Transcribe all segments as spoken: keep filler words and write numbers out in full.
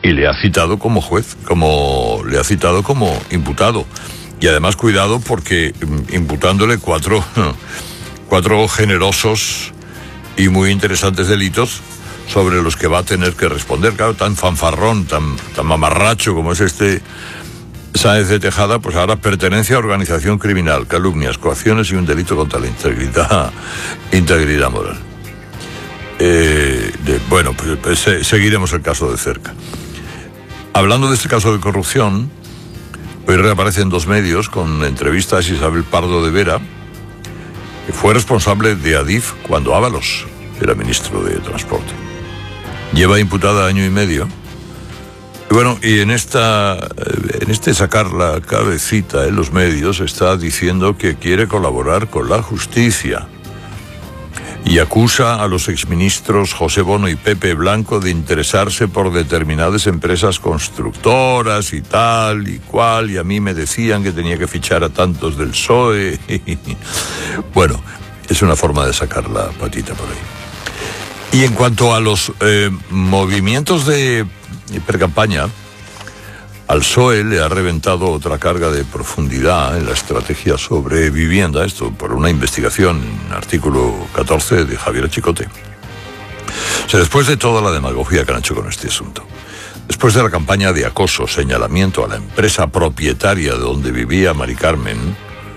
y le ha citado como juez, como le ha citado como imputado. Y además cuidado porque imputándole cuatro, cuatro generosos y muy interesantes delitos sobre los que va a tener que responder. Claro, tan fanfarrón, tan, tan mamarracho como es este Sáenz de Tejada, pues ahora pertenencia a organización criminal, calumnias, coacciones y un delito contra la integridad, integridad moral. Eh, de, bueno, pues, pues eh, seguiremos el caso de cerca. Hablando de este caso de corrupción, hoy reaparece en dos medios con entrevistas a Isabel Pardo de Vera, que fue responsable de Adif cuando Ábalos era ministro de Transporte. Lleva imputada año y medio. Y bueno, y en esta, en este sacar la cabecita en los medios está diciendo que quiere colaborar con la justicia y acusa a los exministros José Bono y Pepe Blanco de interesarse por determinadas empresas constructoras y tal y cual, y a mí me decían que tenía que fichar a tantos del P S O E. Bueno, es una forma de sacar la patita por ahí. Y en cuanto a los eh, movimientos de precampaña, al P S O E le ha reventado otra carga de profundidad en la estrategia sobre vivienda, esto por una investigación en artículo catorce de Javier Chicote. O sea, después de toda la demagogia que han hecho con este asunto, después de la campaña de acoso, señalamiento a la empresa propietaria de donde vivía Mari Carmen,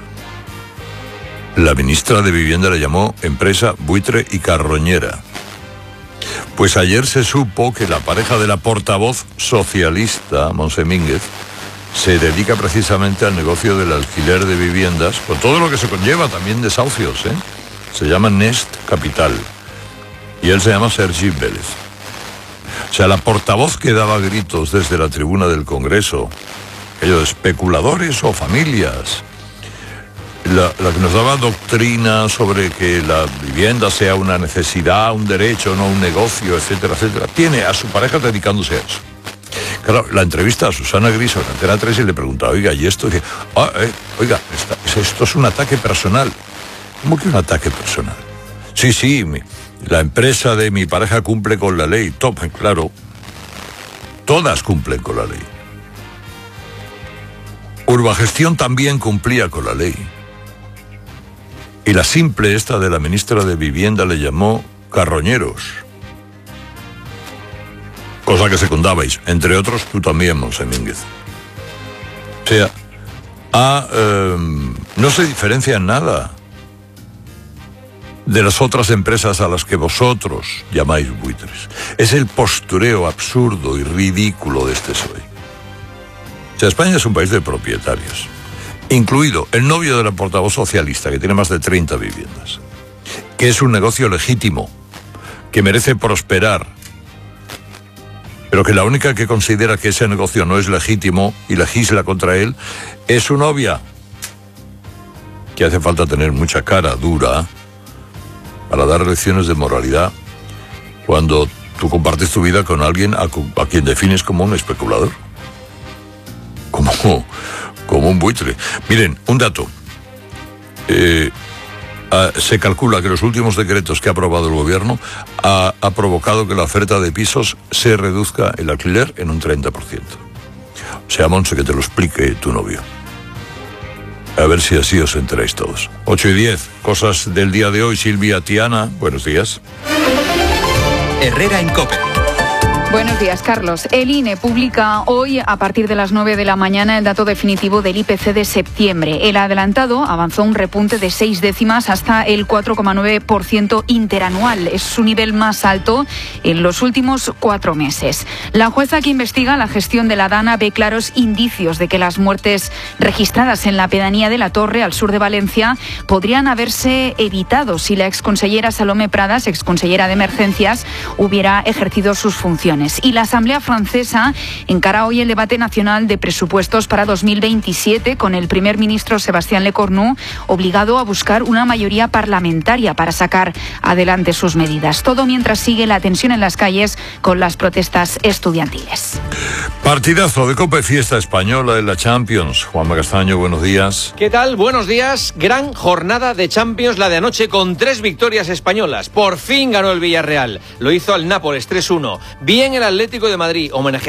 la ministra de Vivienda le llamó empresa buitre y carroñera. Pues ayer se supo que la pareja de la portavoz socialista, Montse Mínguez, se dedica precisamente al negocio del alquiler de viviendas, con todo lo que se conlleva, también desahucios, ¿eh? Se llama Nest Capital. Y él se llama Sergi Vélez. O sea, la portavoz que daba gritos desde la tribuna del Congreso, aquello de especuladores o familias, La, la que nos daba doctrina sobre que la vivienda sea una necesidad, un derecho, no un negocio, etcétera, etcétera, tiene a su pareja dedicándose a eso. Claro, la entrevista a Susana Griso en Antena tres y le preguntaba, oiga, ¿y esto? Y dice, ah, eh, oiga, esta, esto es un ataque personal. ¿Cómo que un ataque personal? Sí, sí, mi, la empresa de mi pareja cumple con la ley. Top, claro, todas cumplen con la ley. Urbagestión también cumplía con la ley. Y la simple esta de la ministra de Vivienda le llamó carroñeros. Cosa que secundabais, entre otros tú también, Montse Mínguez. O sea, a, eh, no se diferencia en nada de las otras empresas a las que vosotros llamáis buitres. Es el postureo absurdo y ridículo de este P S O E. O sea, España es un país de propietarios, incluido el novio de la portavoz socialista, que tiene más de treinta viviendas, que es un negocio legítimo, que merece prosperar, pero que la única que considera que ese negocio no es legítimo y legisla contra él es su novia, que hace falta tener mucha cara dura para dar lecciones de moralidad cuando tú compartes tu vida con alguien a, a quien defines como un especulador, como... como un buitre. Miren, un dato. Eh, ah, se calcula que los últimos decretos que ha aprobado el gobierno ha, ha provocado que la oferta de pisos se reduzca el alquiler en un treinta por ciento. O sea, Montse, que te lo explique tu novio. A ver si así os enteráis todos. ocho y diez, cosas del día de hoy. Silvia Tiana, buenos días. Herrera en COPE. Buenos días, Carlos. El I N E publica hoy, a partir de las nueve de la mañana, el dato definitivo del I P C de septiembre. El adelantado avanzó un repunte de seis décimas hasta el cuatro coma nueve por ciento interanual. Es su nivel más alto en los últimos cuatro meses. La jueza que investiga la gestión de la DANA ve claros indicios de que las muertes registradas en la pedanía de La Torre, al sur de Valencia, podrían haberse evitado si la exconsellera Salomé Pradas, exconsellera de Emergencias, hubiera ejercido sus funciones. Y la Asamblea francesa encara hoy el debate nacional de presupuestos para dos mil veintisiete, con el primer ministro Sébastien Lecornu obligado a buscar una mayoría parlamentaria para sacar adelante sus medidas. Todo mientras sigue la tensión en las calles con las protestas estudiantiles. Partidazo de COPE, fiesta española en la Champions. Juanma Castaño, buenos días. ¿Qué tal? Buenos días. Gran jornada de Champions, la de anoche, con tres victorias españolas. Por fin ganó el Villarreal. Lo hizo al Nápoles tres uno. Bien el Atlético de Madrid, homenaje